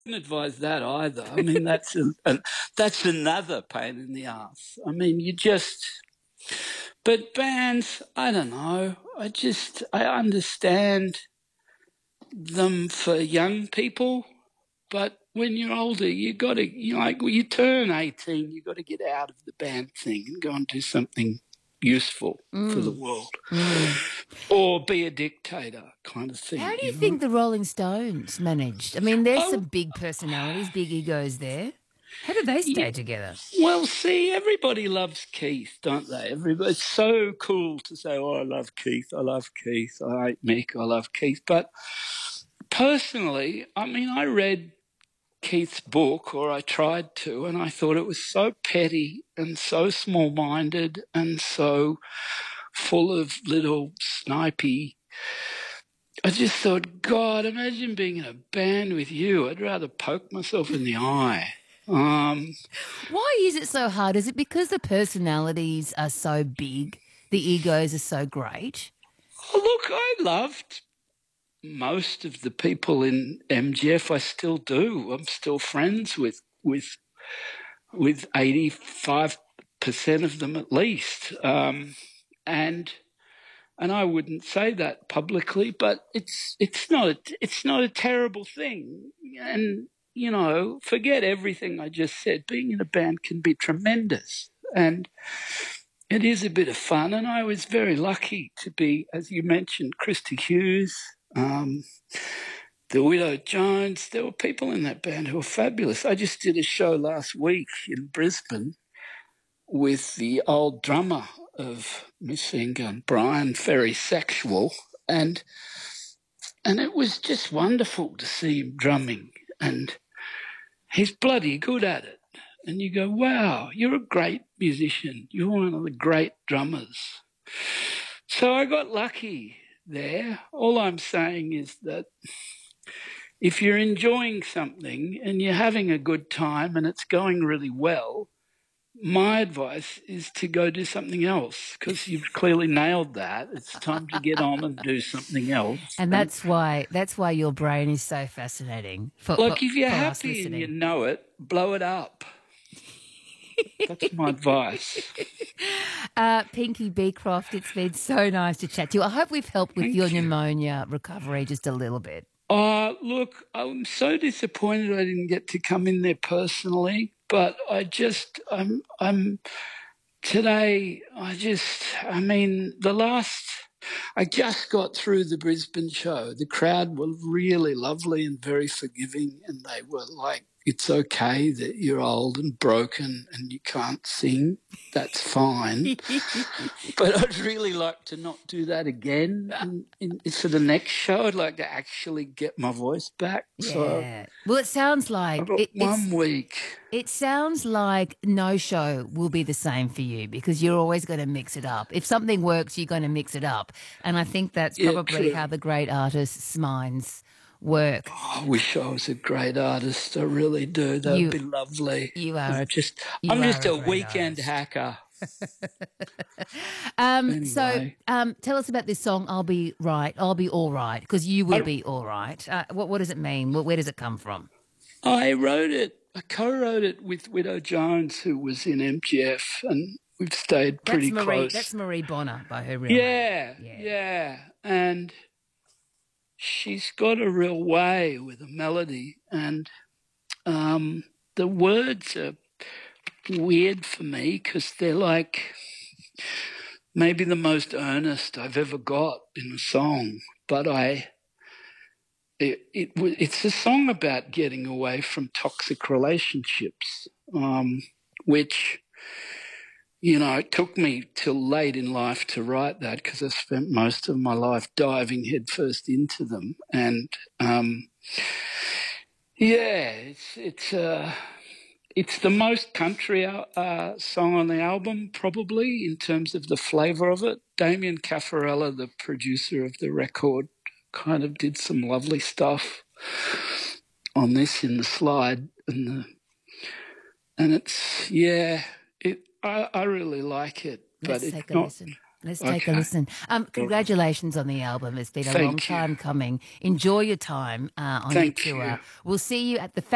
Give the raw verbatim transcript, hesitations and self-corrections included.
wouldn't advise that either. I mean, that's a, a, that's another pain in the ass. I mean, you just. But bands, I don't know. I just I understand them for young people, but when you're older, you got to you know, like when you turn eighteen, you got to get out of the band thing and go and do something useful for the Mm. world, Mm. or be a dictator, kind of How thing. do you You know. think the Rolling Stones managed? I mean, there's Oh, some big personalities, big egos there. How do they yeah. stay together? Well, see, everybody loves Keith, don't they? Everybody, it's so cool to say, "Oh, I love Keith. I love Keith. I hate Mick. I love Keith." But personally, I mean, I read Keith's book, or I tried to, and I thought it was so petty and so small-minded and so full of little snipey. I just thought, God, imagine being in a band with you. I'd rather poke myself in the eye. Um, Why is it so hard? Is it because the personalities are so big, the egos are so great? look, I loved most of the people in M G F. I still do. I'm still friends with with with eighty-five percent of them at least. Um, and and I wouldn't say that publicly, but it's it's not a, it's not a terrible thing. And you know, forget everything I just said. Being in a band can be tremendous, and it is a bit of fun. And I was very lucky to be, as you mentioned, Christy Hughes, um, the Widow Jones. There were people in that band who were fabulous. I just did a show last week in Brisbane with the old drummer of Machine Gun, Brian, very sexual, and and it was just wonderful to see him drumming, and he's bloody good at it. And you go, wow, you're a great musician. You're one of the great drummers. So I got lucky there. All I'm saying is that if you're enjoying something and you're having a good time and it's going really well, my advice is to go do something else, because you've clearly nailed that. It's time to get on and do something else. And And that's why that's why your brain is so fascinating for, for, like, if you're for us happy and you listening. know it, blow it up. That's my advice. Uh, Pinky Beecroft, it's been so nice to chat to you. I hope we've helped with your Thank you. pneumonia recovery just a little bit. Uh, look, I'm so disappointed I didn't get to come in there personally, but I just, I'm, I'm, today, I just, I mean, the last, I just got through the Brisbane show. The crowd were really lovely and very forgiving, and they were like, it's okay that you're old and broken and you can't sing. That's fine. But I'd really like to not do that again. In, in, for the next show, I'd like to actually get my voice back. So Yeah. Well, it sounds I've like got it, it's. one week. It sounds like no show will be the same for you because you're always going to mix it up. If something works, you're going to mix it up, and I think that's Yeah, probably true. how the great artists' minds work. Oh, I wish I was a great artist. I really do. That would You, be lovely. you are, I'm a, just, you I'm are just a a great weekend artist. hacker. Um, so, Anyway, um, tell us about this song. I'll be right. I'll be all right because you will I, be all right. Uh, what What does it mean? Where does it come from? I wrote it. I co-wrote it with Widow Jones, who was in M G F, and we've stayed That's pretty Marie. That's close. Marie Bonner by her real name. Yeah, Yeah. yeah, and she's got a real way with a melody, and um, the words are weird for me because they're like maybe the most earnest I've ever got in a song. But I, it, it it's a song about getting away from toxic relationships, um, which, you know, it took me till late in life to write that because I spent most of my life diving headfirst into them. And um, yeah, it's it's uh, it's the most country uh, song on the album, probably, in terms of the flavour of it. Damien Caffarella, the producer of the record, kind of did some lovely stuff on this in the slide, and the, and it's yeah, it I, I really like it, but Let's it's take a not listen. Let's take a okay. listen. Um, All right. congratulations on the album. It's been a long Thank you. time coming. Enjoy your time uh, on your Thank you. tour. We'll see you at the